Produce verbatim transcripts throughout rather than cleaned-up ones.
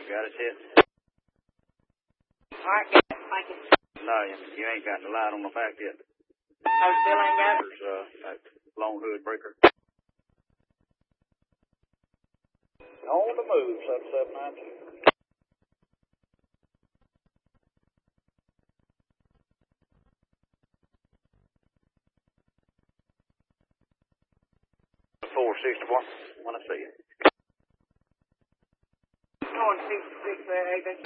Got it yet? All right, got it. Thank you. No, you, you ain't got the light on the back yet. Oh, still ain't got it? There's uh, that long hood breaker. On the move, seven seven nine two. four sixty-one, want to see you. Going sixty-six there, A J.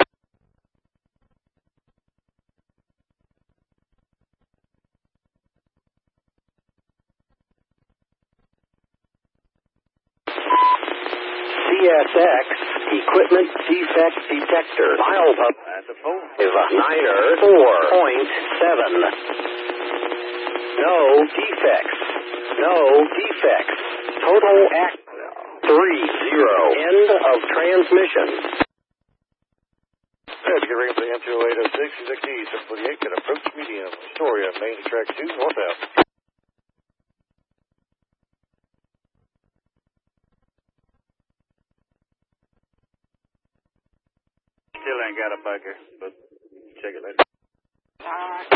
C S X Equipment Defect Detector. File up That's a four. is a Niner four point seven. No defects. No defects. Total act three zero. End of transmission. Had to get ready for the M two oh eight oh six, six E, seven forty-eight, get approach medium. Astoria, main track two, northbound. Still ain't got it back here, but check it later. All right.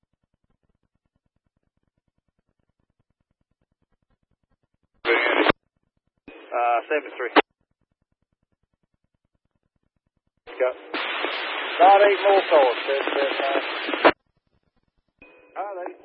Uh, seventy-three. Got about eight more calls, seven seven nine. All right, ladies.